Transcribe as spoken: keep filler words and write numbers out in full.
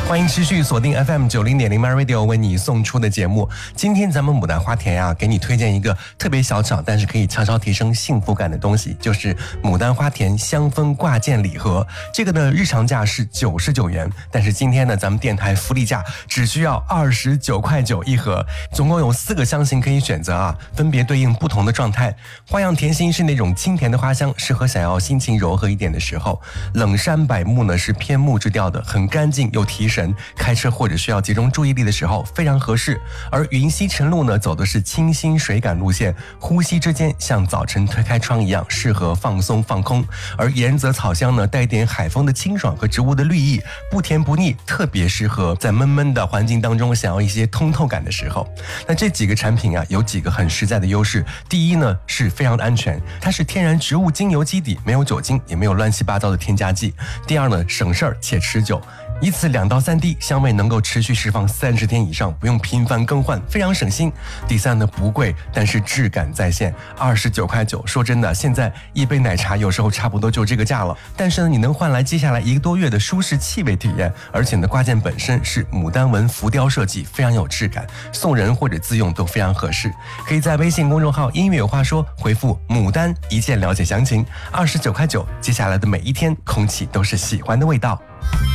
欢迎持续锁定 F M 九零点零 My Radio 为你送出的节目。今天咱们牡丹花田啊，给你推荐一个特别小巧，但是可以悄悄提升幸福感的东西，就是牡丹花田香氛挂件礼盒。这个呢，日常价是九十九元，但是今天呢，咱们电台福利价只需要二十九块九一盒，总共有四个香型可以选择啊，分别对应不同的状态。花样甜心是那种清甜的花香，适合想要心情柔和一点的时候。冷杉柏木呢是偏木质调的，很干净又提神，开车或者需要集中注意力的时候非常合适。而云溪晨露呢走的是清新水感路线，呼吸之间像早晨推开窗一样，适合放松放空。而岩泽草香呢带点海风的清爽和植物的绿意，不甜不腻，特别适合在闷闷的环境当中想要一些通透感的时候。那这几个产品啊有几个很实在的优势。第一呢是非常的安全，它是天然植物精油基底，没有酒精，也没有乱七八糟的添加剂。第二呢省事儿且持久，一次两到三滴，香味能够持续释放三十天以上，不用频繁更换，非常省心。第三呢，不贵，但是质感在线，二十九块九。说真的，现在一杯奶茶有时候差不多就这个价了，但是呢，你能换来接下来一个多月的舒适气味体验。而且呢，挂件本身是牡丹纹浮雕设计，非常有质感，送人或者自用都非常合适。可以在微信公众号音乐有话说回复牡丹一键了解详情。二十九块九，接下来的每一天，空气都是喜欢的味道。